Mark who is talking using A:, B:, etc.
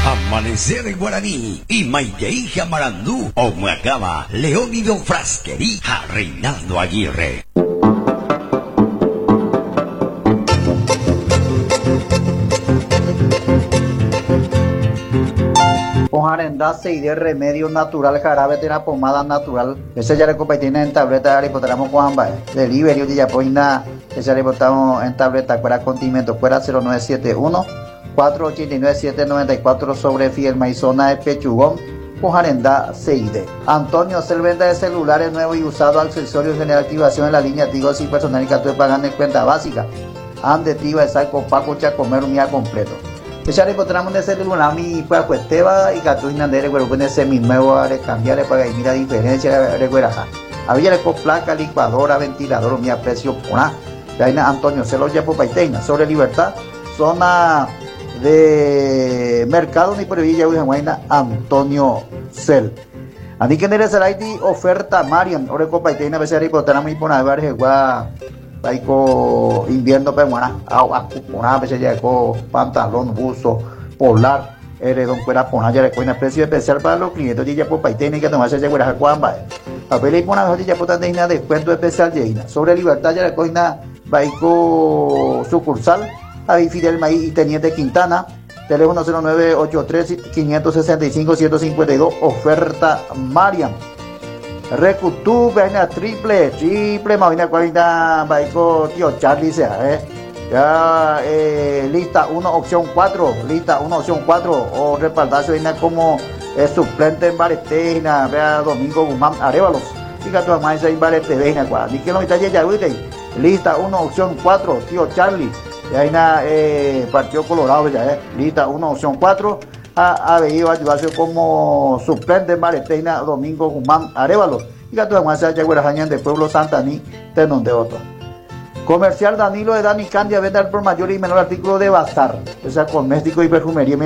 A: Amanecer en Guaraní y Maiteija Marandú, Omuacaba, Leónido Frasquerí, a Reinaldo Aguirre.
B: Ojarendase y de remedio natural, jarabe de la pomada natural. Ese ya le compartimos en tableta, le botamos con ambas. Delivery, ya poina, ese le botamos en tableta, fuera condimento, fuera 0971 489 794 sobre Fiel Maizona de Pechugón. Ojarenda CID. Antonio, ser venta de celulares nuevos y usados, accesorios de activación en la línea Tigo y personal y que tú pagan en cuenta básica. Ande Tigo de Salco Paco Chacomer un día completo. Ya le encontramos en ese celular mi pues cuesteba y catuina de recuerdo con ese mismo nuevo a cambiarle para que mira diferencia recuerda. Había le placa, licuadora, ventilador, mi precio por nada. Antonio se lo llevo paiteina sobre Libertad, zona de mercado ni por Villa Huayna, Antonio Cel. Así que en el Saraiti oferta Marian, ore paiteina, a veces reportamos y por haber jugado Paiko invierno peruana, agua a veces ya con pantalón, buzo, polar, don fuera poner ya con precio especial para los clientes y ya por paitene que tomarse ya fuera cuamba. A ver, por una ya por tanta descuento especial ya sobre Libertad ya con Paiko sucursal, ahí Fidel Maíz y Teniente Quintana, teléfono 0983 565 152, oferta Marian. Recutú, vaina triple, más vaina 40, baico, tío Charlie sea, ya, lista 1, opción 4, lista 1, opción 4, o respaldazo vaina como suplente en Baretena, vea Domingo Guzmán Arévalos, fíjate más en Barete, vaina, ni que no está ya, lista 1, opción 4, tío Charlie, ya vaina, Partido Colorado, ya, lista 1, opción 4, ha venido a ayudarse como suplente en Baretena, Domingo Guzmán Arévalos. Y que tu más allá de Pueblo Santaní, Tenón de Otto. Comercial Danilo de Dani Candia, venta al por mayor y menor artículo de bazar, o sea, cosmético y perfumería.